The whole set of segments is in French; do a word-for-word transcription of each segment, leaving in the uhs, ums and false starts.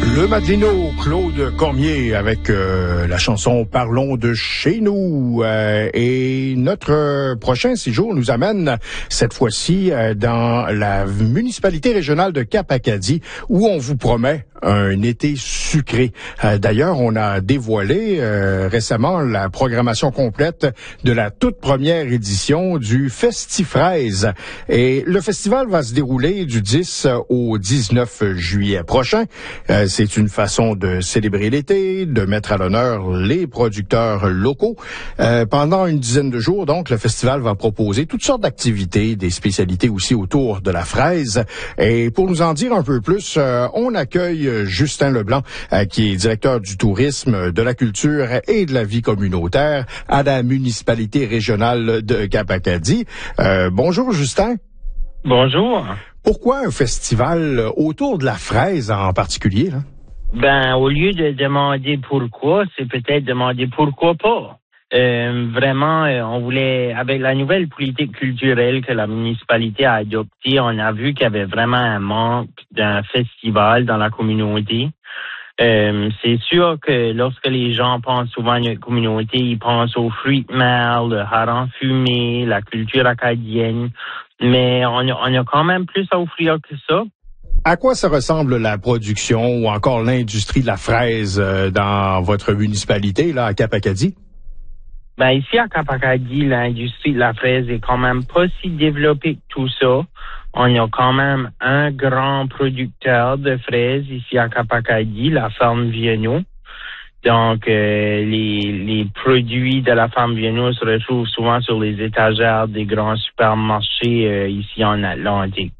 Le Madelino, Claude Cormier avec euh, la chanson « Parlons de chez nous euh, ». Et notre prochain séjour nous amène cette fois-ci euh, dans la municipalité régionale de Cap-Acadie où on vous promet un été sucré. Euh, d'ailleurs, on a dévoilé euh, récemment la programmation complète de la toute première édition du Festifraise. Et le festival va se dérouler du dix au dix-neuf juillet prochain. Euh, c'est une façon de célébrer l'été, de mettre à l'honneur les producteurs locaux. Euh, pendant une dizaine de jours, donc, le festival va proposer toutes sortes d'activités, des spécialités aussi autour de la fraise. Et pour nous en dire un peu plus, euh, on accueille Justin Leblanc, euh, qui est directeur du tourisme, de la culture et de la vie communautaire à la municipalité régionale de Cap-Acadie. Euh, bonjour, Justin. Bonjour. Pourquoi un festival autour de la fraise en particulier, là? Ben, au lieu de demander pourquoi, c'est peut-être demander pourquoi pas. Euh, vraiment, euh, on voulait, avec la nouvelle politique culturelle que la municipalité a adoptée, on a vu qu'il y avait vraiment un manque d'un festival dans la communauté. Euh, c'est sûr que lorsque les gens pensent souvent à notre communauté, ils pensent aux fruits de mer, le hareng fumé, la culture acadienne, mais on a, on a quand même plus à offrir que ça. À quoi ça ressemble la production ou encore l'industrie de la fraise euh, dans votre municipalité, là, à Cap-Acadie? Ben, ici, à Cap-Acadie, l'industrie de la fraise est quand même pas si développée que tout ça. On a quand même un grand producteur de fraises ici à Cap-Acadie, la ferme Vienno. Donc, euh, les, les produits de la ferme Vienno se retrouvent souvent sur les étagères des grands supermarchés euh, ici en Atlantique.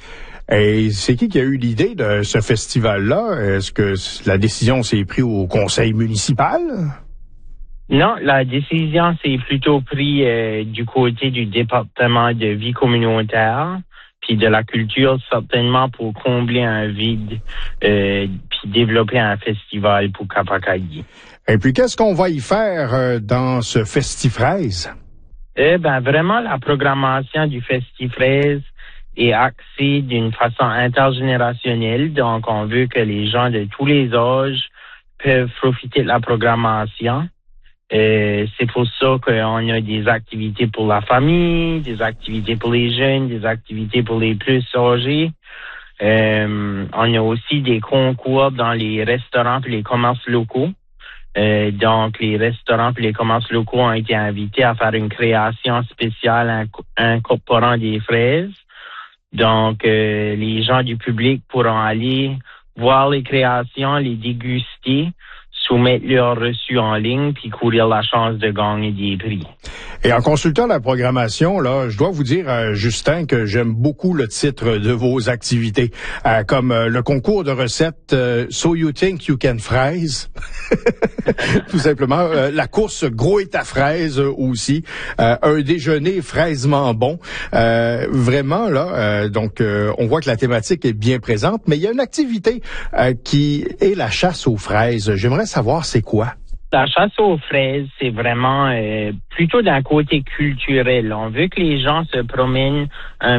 Et c'est qui qui a eu l'idée de ce festival-là? Est-ce que la décision s'est prise au conseil municipal? Non, la décision s'est plutôt prise euh, du côté du département de vie communautaire, puis de la culture, certainement pour combler un vide, euh, puis développer un festival pour Cap-Acadie. Et puis, qu'est-ce qu'on va y faire euh, dans ce Festifraise? Eh ben, vraiment, la programmation du Festifraise est axée d'une façon intergénérationnelle. Donc, on veut que les gens de tous les âges peuvent profiter de la programmation. Euh, c'est pour ça qu'on a des activités pour la famille, des activités pour les jeunes, des activités pour les plus âgés. Euh, on a aussi des concours dans les restaurants et les commerces locaux. Euh, donc, les restaurants et les commerces locaux ont été invités à faire une création spéciale inc- incorporant des fraises. Donc, euh, les gens du public pourront aller voir les créations, les déguster, soumettre leur reçu en ligne puis courir la chance de gagner des prix. Et en consultant la programmation, là, je dois vous dire, euh, Justin, que j'aime beaucoup le titre de vos activités, euh, comme euh, le concours de recettes euh, So You Think You Can Fraise, tout simplement, euh, la course Gros et ta fraise euh, aussi, euh, un déjeuner fraisement bon. Euh, vraiment, là, euh, donc, euh, on voit que la thématique est bien présente, mais il y a une activité euh, qui est la chasse aux fraises. J'aimerais savoir c'est quoi. La chasse aux fraises, c'est vraiment euh, plutôt d'un côté culturel. On veut que les gens se promènent un